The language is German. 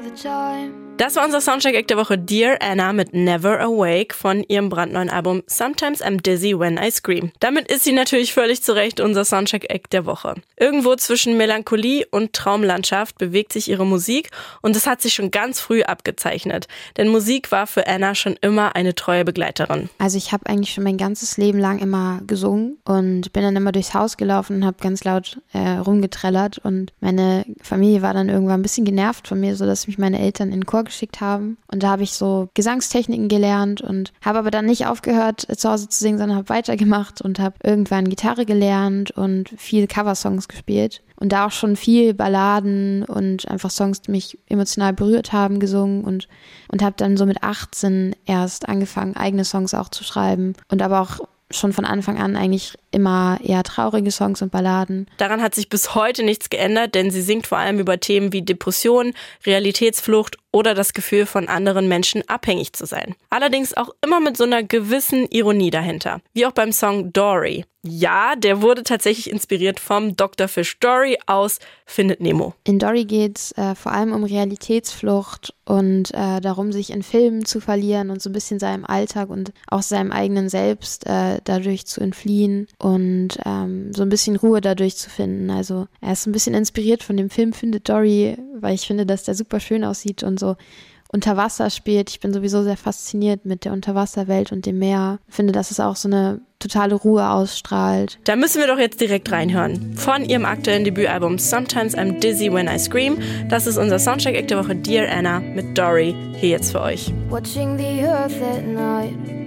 Das war unser Soundcheck-Act der Woche, Dear Anna mit Never Awake von ihrem brandneuen Album Sometimes I'm Dizzy When I Scream. Damit ist sie natürlich völlig zu Recht unser Soundcheck-Act der Woche. Irgendwo zwischen Melancholie und Traumlandschaft bewegt sich ihre Musik und das hat sich schon ganz früh abgezeichnet. Denn Musik war für Anna schon immer eine treue Begleiterin. Also ich habe eigentlich schon mein ganzes Leben lang immer gesungen und bin dann immer durchs Haus gelaufen und habe ganz laut rumgetrellert und meine Familie war dann irgendwann ein bisschen genervt von mir, sodass mich meine Eltern in den Chor geschickt haben und da habe ich so Gesangstechniken gelernt und habe aber dann nicht aufgehört zu Hause zu singen, sondern habe weitergemacht und habe irgendwann Gitarre gelernt und viel Coversongs gespielt und da auch schon viel Balladen und einfach Songs, die mich emotional berührt haben, gesungen und habe dann so mit 18 erst angefangen, eigene Songs auch zu schreiben und aber auch schon von Anfang an eigentlich immer eher traurige Songs und Balladen. Daran hat sich bis heute nichts geändert, denn sie singt vor allem über Themen wie Depression, Realitätsflucht oder das Gefühl, von anderen Menschen abhängig zu sein. Allerdings auch immer mit so einer gewissen Ironie dahinter. Wie auch beim Song Dory. Ja, der wurde tatsächlich inspiriert vom Dr. Fish Dory aus Findet Nemo. In Dory geht's vor allem um Realitätsflucht und darum, sich in Filmen zu verlieren und so ein bisschen seinem Alltag und auch seinem eigenen Selbst dadurch zu entfliehen und so ein bisschen Ruhe dadurch zu finden. Also er ist ein bisschen inspiriert von dem Film Findet Dory, weil ich finde, dass der super schön aussieht und so unter Wasser spielt. Ich bin sowieso sehr fasziniert mit der Unterwasserwelt und dem Meer. Ich finde, dass es auch so eine totale Ruhe ausstrahlt. Da müssen wir doch jetzt direkt reinhören. Von ihrem aktuellen Debütalbum Sometimes I'm Dizzy When I Scream. Das ist unser Soundcheck-Act der Woche, Dear Anna mit Dory. Hier jetzt für euch. Watching the earth at night.